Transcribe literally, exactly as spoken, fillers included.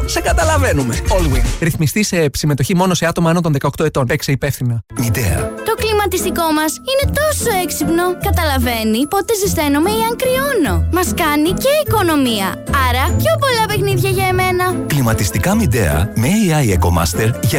σε καταλαβαίνουμε. Allwyn. Ρυθμιστή σε συμμετοχή μόνο σε άτομα άνω των δεκαοκτώ ετών. Παίξε υπεύθυνα. Μητέα. Το κλιματιστικό μας είναι τόσο έξυπνο. Καταλαβαίνει πότε ζεσταίνομαι ή αν κρυώνω. Μας κάνει και οικονομία. Άρα πιο πολλά παιχνίδια για εμένα. Κλιματιστικά Μητέα με έι άι EcoMaster για